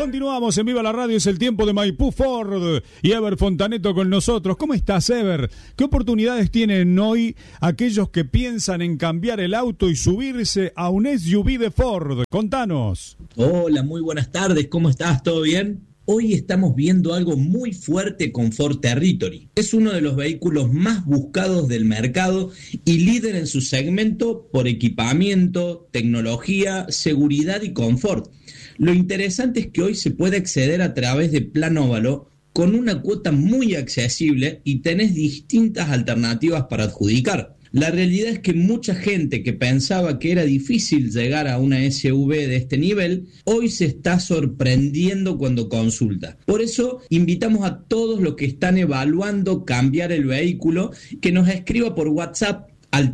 Continuamos en Viva la Radio, es el tiempo de Maipú Ford y Ever Fontaneto con nosotros. ¿Cómo estás, Ever? ¿Qué oportunidades tienen hoy aquellos que piensan en cambiar el auto y subirse a un SUV de Ford? Contanos. Hola, muy buenas tardes, ¿cómo estás? ¿Todo bien? Hoy estamos viendo algo muy fuerte con Ford Territory. Es uno de los vehículos más buscados del mercado y líder en su segmento por equipamiento, tecnología, seguridad y confort. Lo interesante es que hoy se puede acceder a través de Plan Óvalo con una cuota muy accesible y tenés distintas alternativas para adjudicar. La realidad es que mucha gente que pensaba que era difícil llegar a una SUV de este nivel, hoy se está sorprendiendo cuando consulta. Por eso invitamos a todos los que están evaluando cambiar el vehículo que nos escriba por WhatsApp al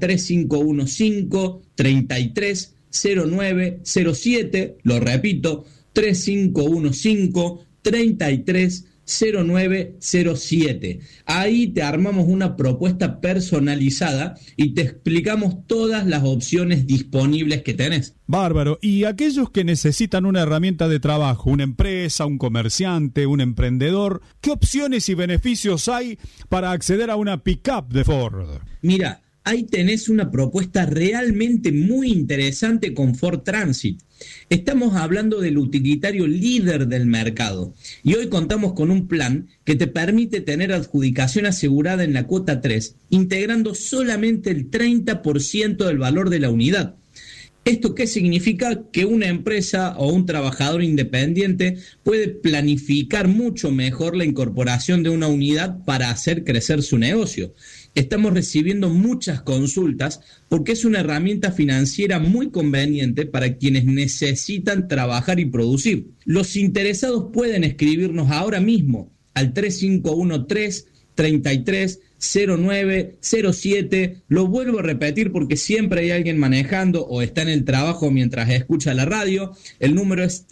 3515-330907, lo repito, 3515-330907. Ahí te armamos una propuesta personalizada y te explicamos todas las opciones disponibles que tenés. Bárbaro. Y aquellos que necesitan una herramienta de trabajo, una empresa, un comerciante, un emprendedor, ¿qué opciones y beneficios hay para acceder a una pick-up de Ford? Mira, ahí tenés una propuesta realmente muy interesante con Ford Transit. Estamos hablando del utilitario líder del mercado y hoy contamos con un plan que te permite tener adjudicación asegurada en la cuota 3, integrando solamente el 30% del valor de la unidad. ¿Esto qué significa? Que una empresa o un trabajador independiente puede planificar mucho mejor la incorporación de una unidad para hacer crecer su negocio. Estamos recibiendo muchas consultas porque es una herramienta financiera muy conveniente para quienes necesitan trabajar y producir. Los interesados pueden escribirnos ahora mismo al 3513-330907. Lo vuelvo a repetir porque siempre hay alguien manejando o está en el trabajo mientras escucha la radio. El número es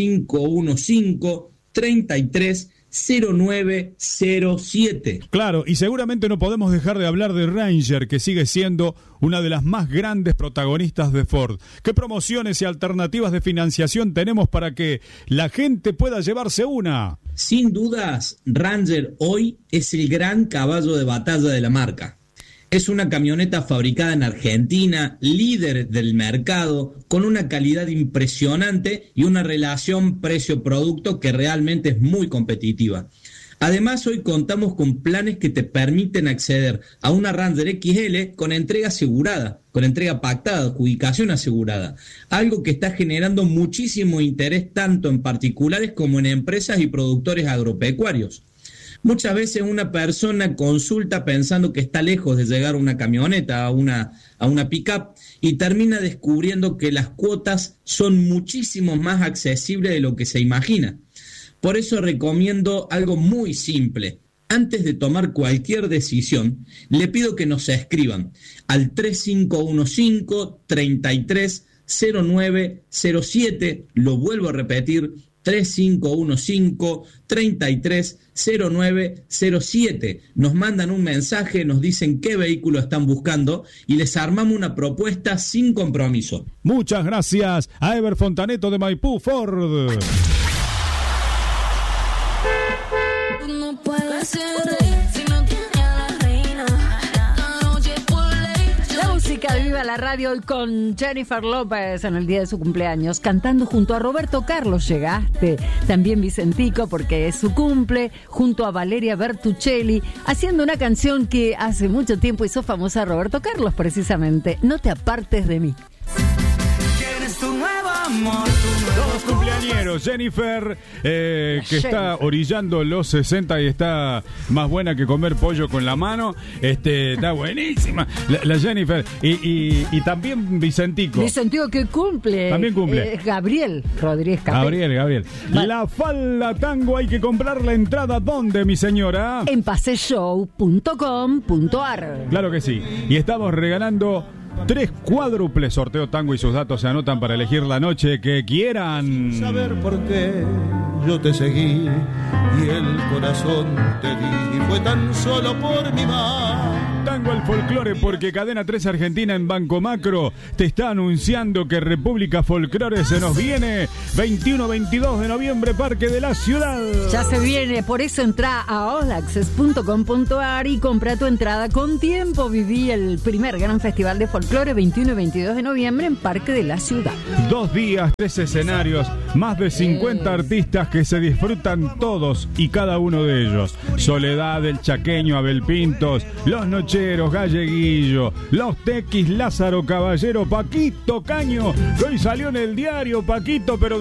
3515-330907. Claro, y seguramente no podemos dejar de hablar de Ranger, que sigue siendo una de las más grandes protagonistas de Ford. ¿Qué promociones y alternativas de financiación tenemos para que la gente pueda llevarse una? Sin dudas, Ranger hoy es el gran caballo de batalla de la marca. Es una camioneta fabricada en Argentina, líder del mercado, con una calidad impresionante y una relación precio-producto que realmente es muy competitiva. Además, hoy contamos con planes que te permiten acceder a una Ranger XL con entrega asegurada, con entrega pactada, adjudicación asegurada, algo que está generando muchísimo interés tanto en particulares como en empresas y productores agropecuarios. Muchas veces una persona consulta pensando que está lejos de llegar a una camioneta, a una pick-up, y termina descubriendo que las cuotas son muchísimo más accesibles de lo que se imagina. Por eso recomiendo algo muy simple. Antes de tomar cualquier decisión, le pido que nos escriban al 3515-330907, lo vuelvo a repetir, 3515-330907. Nos mandan un mensaje, nos dicen qué vehículo están buscando y les armamos una propuesta sin compromiso. Muchas gracias a Ever Fontaneto de Maipú Ford. No puede ser si no tiene a la reina. La noche por ley. La música de Viva la Radio hoy con Jennifer López en el día de su cumpleaños, cantando junto a Roberto Carlos. Llegaste, también Vicentico porque es su cumple, junto a Valeria Bertuccelli, haciendo una canción que hace mucho tiempo hizo famosa a Roberto Carlos, precisamente, No te apartes de mí. ¿Quieres tu nuevo amor? Dos cumpleañeros, Jennifer, que está orillando los 60 y está más buena que comer pollo con la mano. Está buenísima la Jennifer. Y también Vicentico. Vicentico que cumple. También cumple. Gabriel Rodríguez Capel. Gabriel. La Falda Tango, hay que comprar la entrada. ¿Dónde, mi señora? En paseshow.com.ar. Claro que sí. Y estamos regalando 3 cuádruples. Sorteo Tango y sus datos se anotan para elegir la noche que quieran. Saber por qué yo te seguí y el corazón te di, y fue tan solo por mi mal. tango al folclore, porque Cadena 3 Argentina en Banco Macro te está anunciando que República Folclore se nos viene 21-22 de noviembre, Parque de la Ciudad. Ya se viene, por eso entra a allaccess.com.ar y compra tu entrada con tiempo. Viví el primer gran festival de folclore 21 y 22 de noviembre en Parque de la Ciudad. 2 días, 3 escenarios, más de 50 artistas que se disfrutan todos y cada uno de ellos. Soledad, el Chaqueño, Abel Pintos, Los Nocheros, Galleguillo, Los Tequis, Lázaro Caballero, Paquito Caño, que hoy salió en el diario, Paquito, pero